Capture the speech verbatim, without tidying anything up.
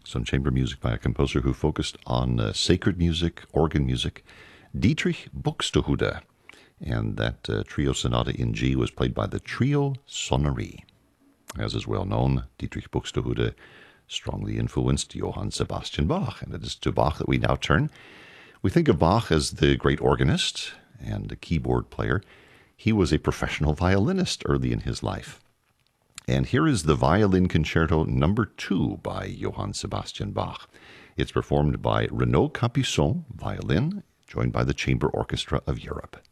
some chamber music by a composer who focused on uh, sacred music, organ music, Dietrich Buxtehude. And that uh, trio sonata in G was played by the Trio Sonnerie. As is well known, Dietrich Buxtehude strongly influenced Johann Sebastian Bach, and it is to Bach that we now turn. We think of Bach as the great organist and a keyboard player. He was a professional violinist early in his life. And here is the Violin Concerto number two by Johann Sebastian Bach. It's performed by Renaud Capuçon, violin, joined by the Chamber Orchestra of Europe.